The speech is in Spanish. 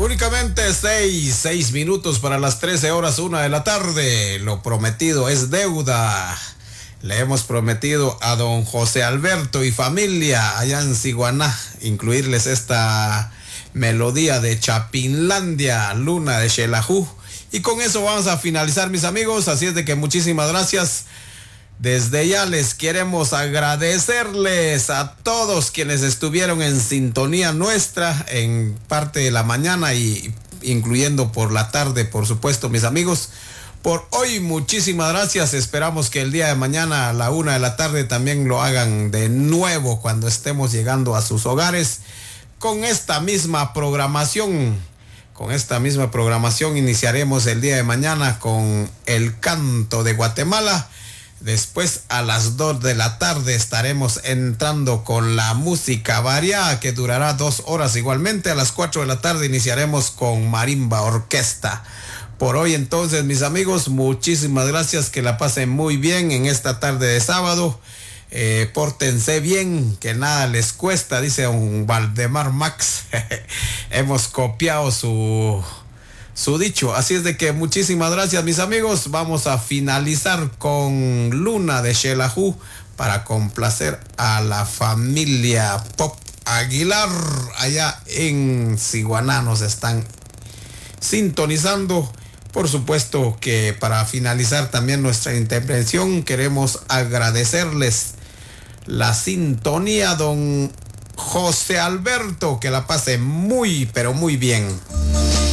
Únicamente seis minutos para las 13:01 de la tarde. Lo prometido es deuda. Le hemos prometido a don José Alberto y familia allá en Siguaná incluirles esta melodía de Chapinlandia, Luna de Xelajú. Y con eso vamos a finalizar, mis amigos. Así es de que muchísimas gracias. Desde ya les queremos agradecerles a todos quienes estuvieron en sintonía nuestra en parte de la mañana y incluyendo por la tarde, por supuesto, mis amigos. Por hoy, muchísimas gracias. Esperamos que el día de mañana a la 1 de la tarde también lo hagan de nuevo cuando estemos llegando a sus hogares con esta misma programación. Con esta misma programación iniciaremos el día de mañana con el canto de Guatemala. Después a las 2 de la tarde estaremos entrando con la música variada que durará 2 horas igualmente. A las 4 de la tarde iniciaremos con Marimba Orquesta. Por hoy entonces, mis amigos, muchísimas gracias, que la pasen muy bien en esta tarde de sábado. Pórtense bien, que nada les cuesta, dice don Valdemar Max. Hemos copiado su dicho. Así es de que muchísimas gracias, mis amigos. Vamos a finalizar con Luna de Xelajú para complacer a la familia Pop Aguilar allá en Siguaná. Nos están sintonizando. Por supuesto que para finalizar también nuestra intervención queremos agradecerles la sintonía, don José Alberto, que la pase muy pero muy bien.